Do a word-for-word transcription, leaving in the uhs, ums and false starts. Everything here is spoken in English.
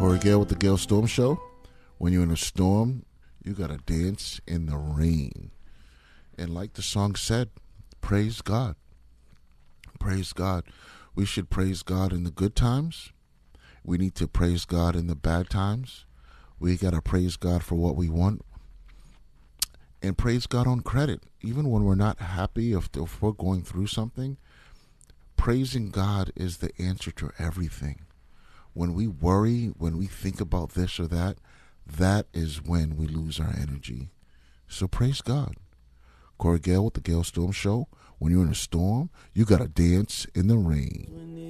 Corey Gale with the Gale Storm Show. When you're in a storm, you gotta dance in the rain. And like the song said, praise God. Praise God. We should praise God in the good times. We need to praise God in the bad times. We gotta praise God for what we want. And praise God on credit. Even when we're not happy, if, if we're going through something, praising God is the answer to everything. When we worry, when we think about this or that, that is when we lose our energy. So praise God. Corey Gale with the Gale Storm Show. When you're in a storm, you got to dance in the rain.